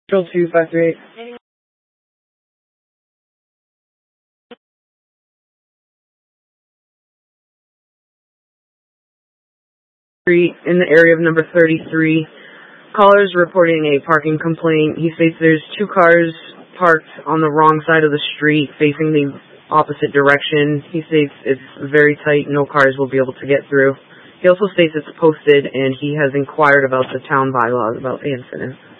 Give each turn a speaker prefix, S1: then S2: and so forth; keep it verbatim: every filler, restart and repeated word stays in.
S1: Control two five three eight. Street in the area of number thirty-three. Caller is reporting a parking complaint. He states there's two cars parked on the wrong side of the street facing the opposite direction. He states it's very tight, no cars will be able to get through. He also states it's posted and he has inquired about the town bylaws about the incident.